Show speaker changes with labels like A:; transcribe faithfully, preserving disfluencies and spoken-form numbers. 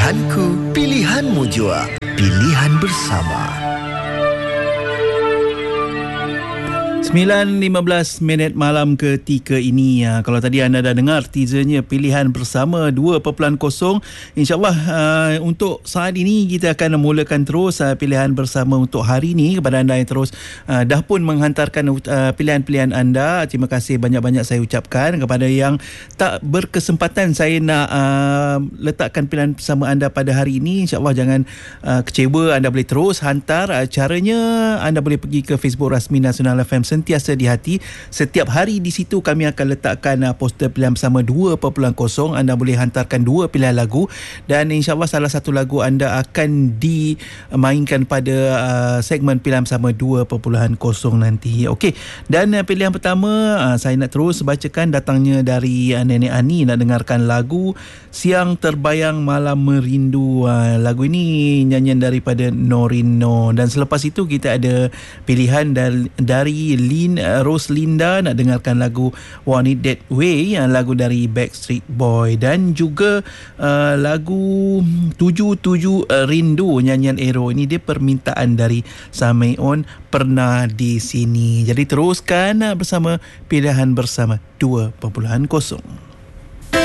A: Pilihanku, pilihanmu jua. Pilihan bersama.
B: sembilan lima belas minit malam ketika ini. Ha, kalau tadi anda dah dengar teasernya Pilihan Bersama dua perpuluhan kosong. InsyaAllah uh, untuk saat ini kita akan memulakan terus uh, Pilihan Bersama untuk hari ini. Kepada anda yang terus uh, dah pun menghantarkan uh, pilihan-pilihan anda, terima kasih banyak-banyak saya ucapkan. Kepada yang tak berkesempatan saya nak uh, letakkan pilihan bersama anda pada hari ini, InsyaAllah jangan uh, kecewa, anda boleh terus hantar. uh, Caranya anda boleh pergi ke Facebook rasmi Nasional F M Sentiasa di Hati. Setiap hari di situ kami akan letakkan uh, poster Pilihan Bersama dua perpuluhan kosong. Anda boleh hantarkan dua pilihan lagu dan insyaAllah salah satu lagu anda akan dimainkan pada uh, segmen Pilihan Bersama dua perpuluhan kosong nanti. Okey, dan uh, pilihan pertama uh, saya nak terus bacakan, datangnya dari uh, Nenek Ani, nak dengarkan lagu Siang Terbayang Malam Merindu. Uh, lagu ini nyanyian daripada Norino, dan selepas itu kita ada pilihan dari, dari Lin Roslinda, nak dengarkan lagu Want It That Way, lagu dari Backstreet Boy, dan juga uh, lagu tujuh tujuh Rindu nyanyian Ero. Ini dia permintaan dari Sameon, Pernah di Sini. Jadi teruskan bersama Pilihan Bersama dua perpuluhan kosong.